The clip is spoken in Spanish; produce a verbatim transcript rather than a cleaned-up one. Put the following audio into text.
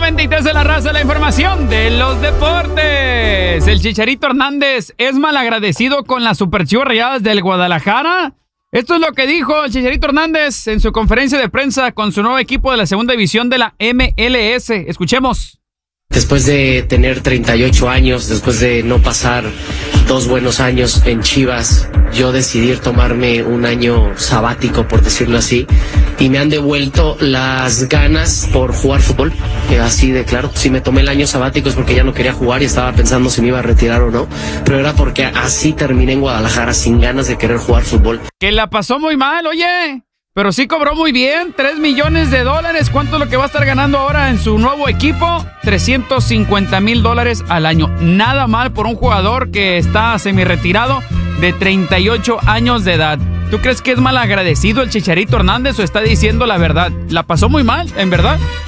noventa y tres de la raza, la información de los deportes. El Chicharito Hernández es malagradecido con las Superchivas Rayadas del Guadalajara. Esto es lo que dijo el Chicharito Hernández en su conferencia de prensa con su nuevo equipo de la segunda división de la M L S. Escuchemos. Después de tener treinta y ocho años, después de no pasar dos buenos años en Chivas, yo decidí tomarme un año sabático, por decirlo así, y me han devuelto las ganas por jugar fútbol, que así de claro. Si me tomé el año sabático es porque ya no quería jugar y estaba pensando si me iba a retirar o no, pero era porque así terminé en Guadalajara, sin ganas de querer jugar fútbol. Que la pasó muy mal, oye, pero sí cobró muy bien, tres millones de dólares. ¿Cuánto es lo que va a estar ganando ahora en su nuevo equipo? trescientos cincuenta mil dólares al año. Nada mal por un jugador que está semi-retirado de treinta y ocho años de edad. ¿Tú crees que es mal agradecido el Chicharito Hernández o está diciendo la verdad? La pasó muy mal, en verdad.